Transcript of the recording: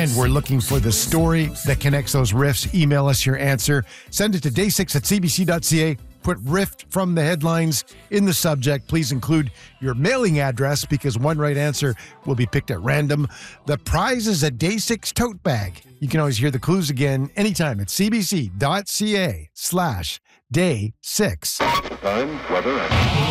And we're looking for the story that connects those riffs. Email us your answer. Send it to day6@cbc.ca. Put riff from the headlines in the subject. Please include your mailing address because one right answer will be picked at random. The prize is a Day 6 tote bag. You can always hear the clues again anytime at cbc.ca/day6. Time, weather, and...